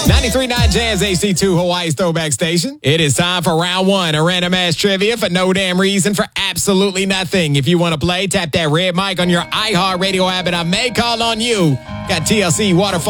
93.9 Jazz AC2 Hawaii's Throwback Station. It is time for round one of Random Ass Trivia for no damn reason, for absolutely nothing. If you want to play, tap that red mic on your iHeartRadio app and I may call on you. Got TLC Waterfall